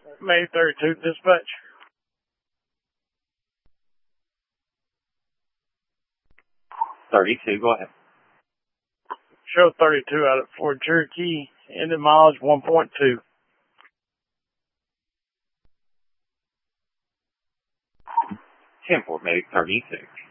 May 32 dispatch. Go ahead. Show 32 out at Ford Cherokee, ended mileage 1.2. 10-4, May 36.